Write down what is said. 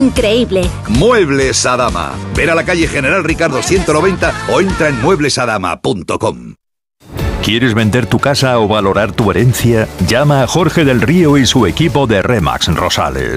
Increíble. Muebles Adama. Ver a la calle General Ricardo 190 o entra en mueblesadama.com. ¿Quieres vender tu casa o valorar tu herencia? Llama a Jorge del Río y su equipo de Remax Rosales.